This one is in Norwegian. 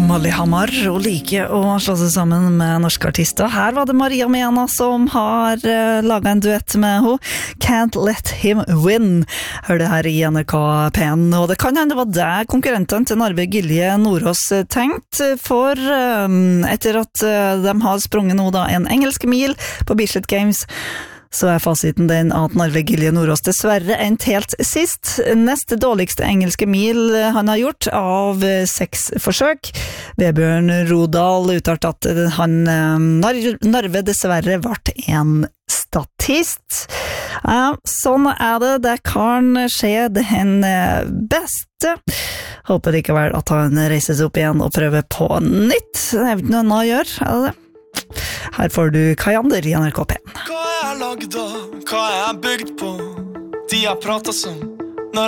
Molly Hammar og like å slå seg sammen med norske artister. Her var det Maria Mena som har laget en duett med henne. Can't Let Him Win. Hør det her i NRK P1. Og det kan hende det var det konkurrenten til Narve Gilje Nordås tenkt, for etter at de har sprunget nå da en engelsk mil på Bislett Games, så fasiten den at Narve Gilje Nordås dessverre endt helt sist. Neste dårligste engelske mil han har gjort av 6 forsøk. Vebjørn Rodal uttalte at Narve dessverre ble en statist. Sånn det kan skje den beste. Håper likevel at han reiser seg opp igjen og prøver på nytt. Jeg vet ikke noe han gjør, det? Her får du Kajander i NRK P1. Hva jeg lagd av, hva jeg bygd på, de har pratet som